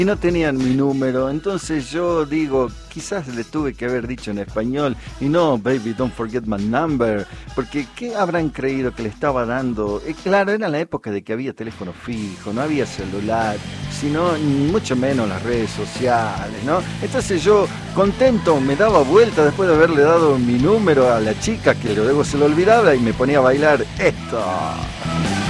Y no tenían mi número, entonces yo digo, quizás le tuve que haber dicho en español y no, baby, don't forget my number, porque ¿qué habrán creído que le estaba dando? Claro, era la época de que había teléfono fijo, no había celular, sino mucho menos las redes sociales, ¿no? Entonces yo, contento, me daba vuelta después de haberle dado mi número a la chica, que luego se lo olvidaba y me ponía a bailar esto.